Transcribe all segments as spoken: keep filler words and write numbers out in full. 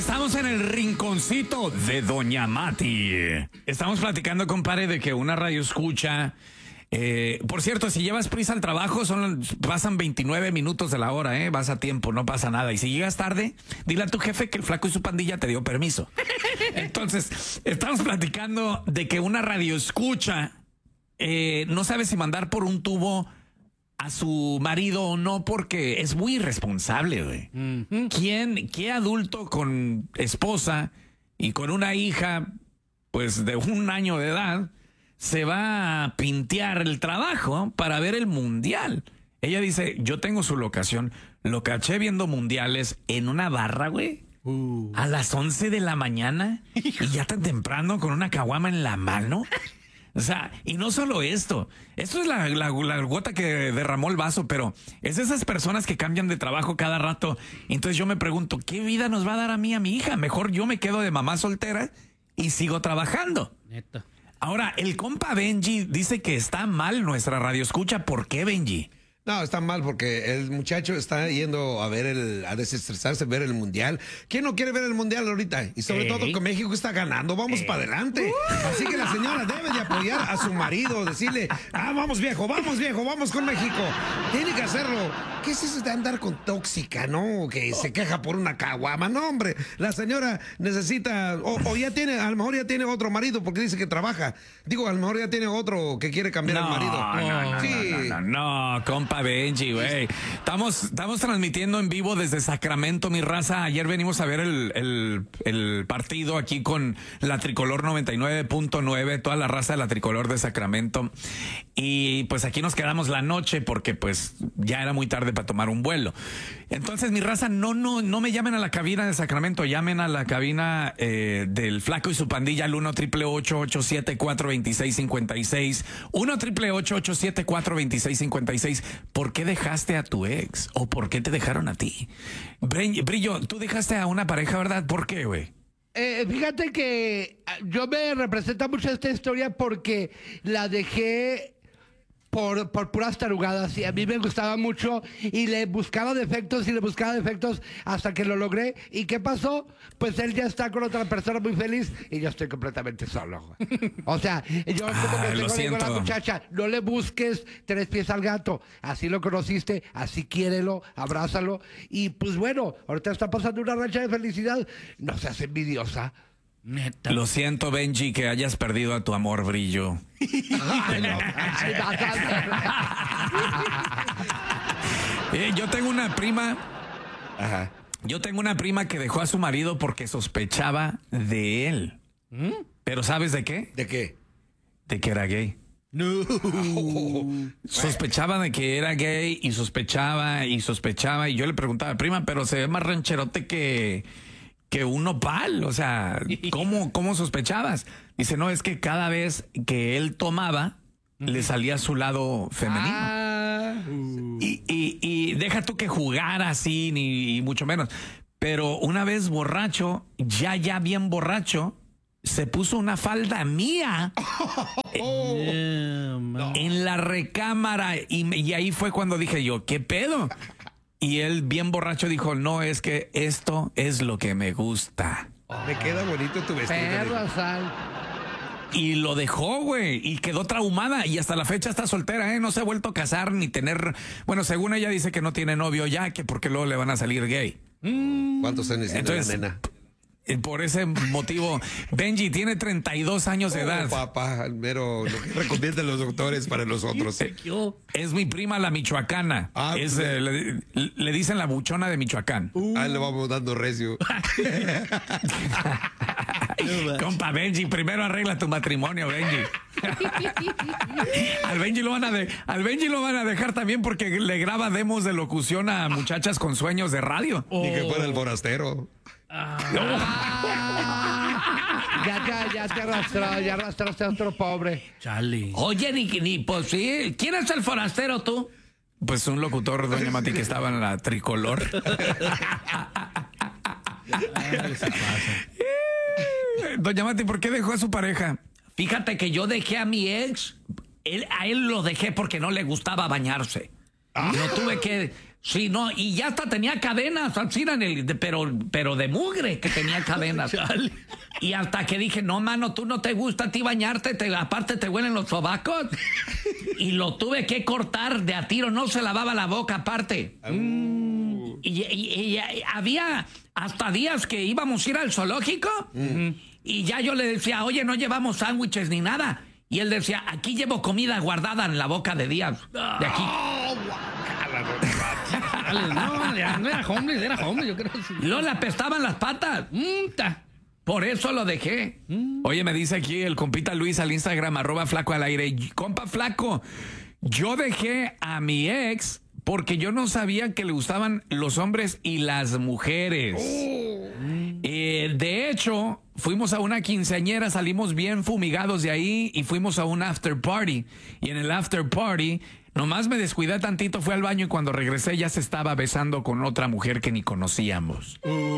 Estamos en el rinconcito de Doña Mati. Estamos platicando, compadre, de que una radio escucha. Eh, por cierto, si llevas prisa al trabajo, son pasan veintinueve minutos de la hora, ¿eh? Vas a tiempo, no pasa nada. Y si llegas tarde, dile a tu jefe que el flaco y su pandilla te dio permiso. Entonces, estamos platicando de que una radio escucha eh, no sabe si mandar por un tubo a su marido o no, porque es muy irresponsable, güey. Uh-huh. ¿Quién, qué adulto con esposa y con una hija, pues de un año de edad, se va a pintear el trabajo para ver el mundial? Ella dice, yo tengo su locación, lo caché viendo mundiales en una barra, güey, uh. a las once de la mañana y ya tan temprano con una caguama en la mano. O sea, y no solo esto, esto es la, la, la gota que derramó el vaso, pero es esas personas que cambian de trabajo cada rato. Entonces yo me pregunto, ¿qué vida nos va a dar a mí, a mi hija? Mejor yo me quedo de mamá soltera y sigo trabajando. Neta. Ahora, el compa Benji dice que está mal nuestra radio escucha. ¿Por qué, Benji? No, está mal porque el muchacho está yendo a ver el, a desestresarse, ver el mundial. ¿Quién no quiere ver el mundial ahorita? Y sobre Ey. todo que México está ganando, vamos Ey. para adelante. Uh. Así que la señora debe de apoyar a su marido, decirle, ah, vamos viejo, vamos viejo, vamos con México. Tiene que hacerlo. ¿Qué es eso de andar con tóxica, no? Que se queja por una caguama. No, hombre, la señora necesita, o, o ya tiene, a lo mejor ya tiene otro marido porque dice que trabaja. Digo, a lo mejor ya tiene otro que quiere cambiar no, al marido. No, no, sí. no, no, no, no, compa Benji, güey. Estamos, estamos transmitiendo en vivo desde Sacramento, mi raza. Ayer venimos a ver el, el, el partido aquí con la Tricolor noventa y nueve punto nueve, toda la raza de la Tricolor de Sacramento. Y pues aquí nos quedamos la noche porque pues ya era muy tarde para tomar un vuelo. Entonces, mi raza, no, no, no me llamen a la cabina de Sacramento, llamen a la cabina eh, del Flaco y su pandilla al uno triple ocho ocho siete cuatro dos seis cinco seis, uno triple ocho ocho siete cuatro dos seis cinco seis. ¿Por qué dejaste a tu ex? ¿O por qué te dejaron a ti? Brillo, tú dejaste a una pareja, ¿verdad? ¿Por qué, güey? Eh, fíjate que yo me representa mucho esta historia porque la dejé por, por puras tarugadas, y a mí me gustaba mucho y le buscaba defectos y le buscaba defectos hasta que lo logré. ¿Y qué pasó? Pues él ya está con otra persona muy feliz y yo estoy completamente solo. O sea, yo ah, como que lo tengo con la muchacha, no le busques tres pies al gato, así lo conociste, así quiérelo, abrázalo. Y pues bueno, ahorita está pasando una racha de felicidad, no seas envidiosa. Neta. Lo siento, Benji, que hayas perdido a tu amor, Brillo. Ay, no. eh, yo tengo una prima. Ajá. Yo tengo una prima que dejó a su marido porque sospechaba de él. ¿Mm? ¿Pero sabes de qué? ¿De qué? De que era gay. No. Oh, sospechaba de que era gay y sospechaba y sospechaba. Y yo le preguntaba, prima, pero se ve más rancherote que... que un nopal, o sea, ¿cómo, cómo sospechabas? Dice, no, es que cada vez que él tomaba, uh-huh. le salía su lado femenino. Ah. Uh. Y, y, y deja tú que jugara así, ni y mucho menos. Pero una vez borracho, ya, ya bien borracho, se puso una falda mía oh. en, no. en la recámara. Y, y ahí fue cuando dije yo, ¿qué pedo? Y él, bien borracho, dijo, no, es que esto es lo que me gusta. Oh, me queda bonito tu vestido. Perra, sal. Y lo dejó, güey, y quedó traumada. Y hasta la fecha está soltera, ¿eh? No se ha vuelto a casar ni tener... Bueno, según ella dice que no tiene novio ya, que porque luego le van a salir gay. ¿Cuántos años tiene la nena? Por ese motivo, Benji tiene treinta y dos años de oh, edad. Papá, pero lo que recomiendan los doctores para nosotros. Es mi prima la michoacana. Ah, es, eh, le, le dicen la buchona de Michoacán. Uh. Ah, le vamos dando recio. Compa Benji, primero arregla tu matrimonio, Benji. al Benji lo van a de, al Benji lo van a dejar también porque le graba demos de locución a muchachas con sueños de radio. Oh. Ni que fuera el forastero. Ah. No. ya, te, ya te arrastró, ya arrastraste a otro pobre. Charlie. Oye, ni, ni pues sí. ¿Quién es el forastero tú? Pues un locutor, doña Mati, que estaba en la Tricolor. Doña Mati, ¿por qué dejó a su pareja? Fíjate que yo dejé a mi ex, él, a él lo dejé porque no le gustaba bañarse. Ah. Lo tuve que Sí, no, y ya hasta tenía cadenas, así en el, de- pero, pero de mugre que tenía cadenas. Y hasta que dije, no, mano, tú no te gusta a ti bañarte, te- aparte te huelen los sobacos. Y lo tuve que cortar de a tiro, no se lavaba la boca aparte. Mm. Y, y- y- y había hasta días que íbamos a ir al zoológico y ya yo le decía, oye, no llevamos sándwiches ni nada. Y él decía, aquí llevo comida guardada en la boca de Díaz, de aquí. No, ya no era homeless, era homeless, yo creo. Y luego le apestaban las patas. Mm, ta. Por eso lo dejé. Oye, me dice aquí el compita Luis al Instagram, arroba flaco al aire. Compa flaco, yo dejé a mi ex porque yo no sabía que le gustaban los hombres y las mujeres. Eh, de hecho, fuimos a una quinceañera, salimos bien fumigados de ahí y fuimos a un after party. Y en el after party, nomás me descuidé tantito, fui al baño y cuando regresé ya se estaba besando con otra mujer que ni conocíamos.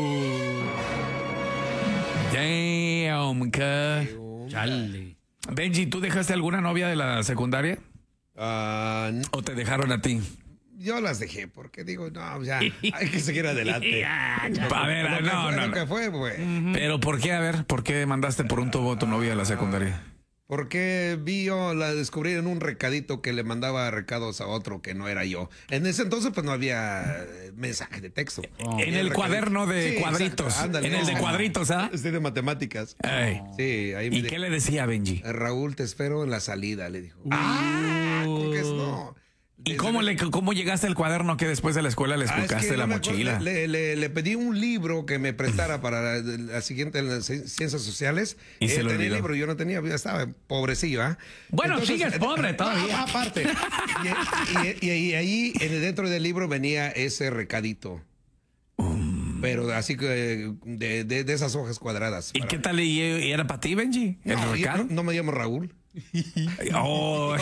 Damn, cuz. Chale. Benji, ¿tú dejaste alguna novia de la secundaria? Ah, n- ¿O te dejaron a ti? yo las dejé porque digo, no, ya, hay que seguir adelante. A ver, Lo que no, fue, no, lo no. que fue, pues. Pero ¿por qué? A ver, ¿por qué mandaste por un tubo a tu novia de la secundaria? Porque vi yo, la descubrí en un recadito que le mandaba recados a otro que no era yo. En ese entonces, pues no había eh, mensaje de texto. En el cuaderno de Sí, cuadritos. exacto, ándale. En el de Ah. cuadritos, ¿ah? Estoy de matemáticas. Ey. Sí, ahí me ¿Y di- qué le decía Benji? Raúl, te espero en la salida, le dijo. Ah, ¿cómo que es? No. ¿Y Desde- cómo, le, cómo llegaste al cuaderno que después de la escuela le Ah, es que esculcaste la no me acuerdo, mochila? Le, le- le pedí un libro que me prestara para la, la siguiente en las ci- ciencias sociales. Y se Él lo tenía el olvidó. libro, yo no tenía, ya estaba pobrecillo, ¿ah? Bueno, sigues pobre todavía. Ah, aparte. Y, y- y- y ahí en- dentro del libro venía ese recadito. Pero así que de, de- de esas hojas cuadradas. ¿Y para- qué tal? ¿Y, y era para ti, Benji? ¿El No, yo recado? no, no me llamo Raúl. Oh,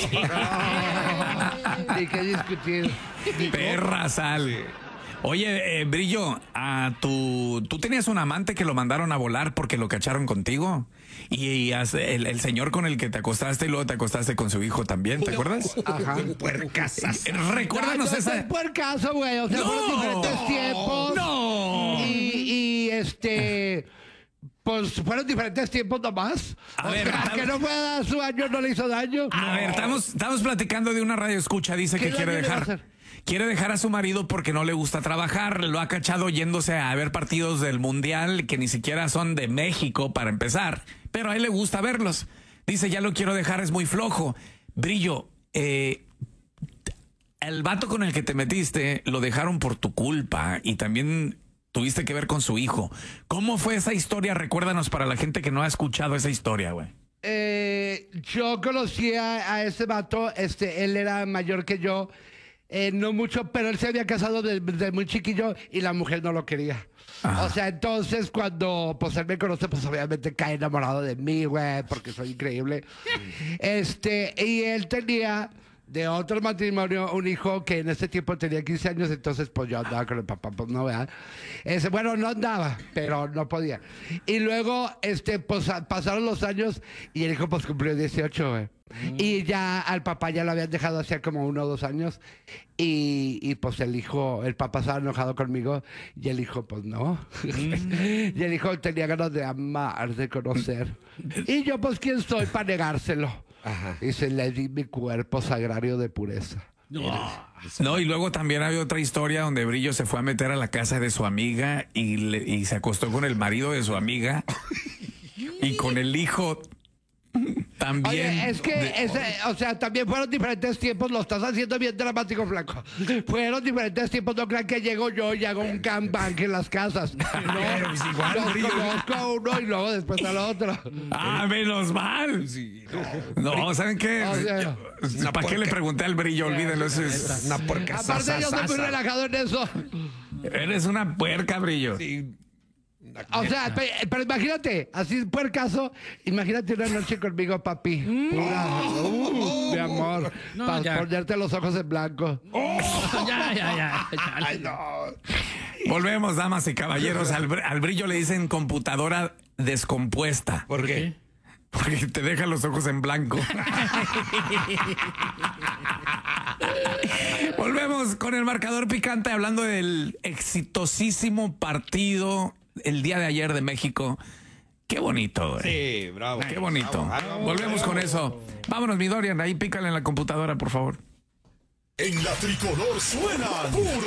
Ni que discutir. perra sal. Oye, eh, Brillo, a tu, tú tenías un amante que lo mandaron a volar porque lo cacharon contigo. Y, y has- el, el señor con el que te acostaste y luego te acostaste con su hijo también, ¿te acuerdas? Ajá. Puercasas. Recuérdanos No, yo esa. soy puercaso, güey. O sea, fueron diferentes tiempos. No. Y, y este. Pues fueron diferentes tiempos nomás. A o ver, sea, estamos- que no puede dar su año, no le hizo daño. A ver, estamos, estamos platicando de una radio escucha, dice ¿Qué que quiere daño le va a dejar. hacer? Quiere dejar a su marido porque no le gusta trabajar. Lo ha cachado yéndose a ver partidos del Mundial que ni siquiera son de México para empezar. Pero a él le gusta verlos. Dice, ya lo quiero dejar, es muy flojo. Brillo, eh, el vato con el que te metiste lo dejaron por tu culpa y también tuviste que ver con su hijo. ¿Cómo fue esa historia? Recuérdanos para la gente que no ha escuchado esa historia, güey. Eh, yo conocí a, a ese vato, este, él era mayor que yo, eh, no mucho, pero él se había casado desde desde muy chiquillo y la mujer no lo quería. Ajá. O sea, entonces cuando pues él me conoce, pues obviamente cae enamorado de mí, güey, porque soy increíble. Este, y él tenía de otro matrimonio un hijo que en ese tiempo tenía quince años, entonces pues yo andaba con el papá, pues no, ¿verdad? Ese, bueno, no andaba, pero no podía. Y luego, este, pues a- pasaron los años y el hijo pues cumplió dieciocho, güey. Y ya al papá ya lo habían dejado hacía como uno o dos años. Y, y pues el hijo, el papá estaba enojado conmigo y el hijo pues no. Y el hijo tenía ganas de amar, de conocer. Y yo pues quién soy para negárselo. Ajá. Y se le di mi cuerpo sagrario de pureza. No, y luego también había otra historia donde Brillo se fue a meter a la casa de su amiga y, le- y se acostó con el marido de su amiga y con el hijo también. Oye, es que, de- ese, o sea, también fueron diferentes tiempos, lo estás haciendo bien dramático, flaco. Fueron diferentes tiempos, no crean que llego yo y hago un gangbang en las casas. No, Pero pues igual, los Brillo. conozco a uno y luego después al otro. Ah, menos mal. Sí, No, ¿saben qué? O sea, ¿Para qué le pregunté al Brillo? Olvídenlo. Eso es- una puerca. aparte yo soy muy relajado en eso. eres una puerca, Brillo. Sí, una- O sea, pe- pero imagínate, así por caso, imagínate una noche conmigo, papi. Pura, uh, mi amor, No, para ya. ponerte los ojos en blanco. Ya, ya, ya. Ay, no. Volvemos, damas y caballeros. Al, br- al Brillo le dicen computadora descompuesta. ¿Por qué? Porque te deja los ojos en blanco. Volvemos. Volvemos con el marcador picante hablando del exitosísimo partido el día de ayer de México. Qué bonito, güey. Sí, bravo. Qué bonito. Bravo, bravo, Volvemos bravo. con eso. Vámonos, mi Dorian. Ahí pícale en la computadora, por favor. En la tricolor suena puro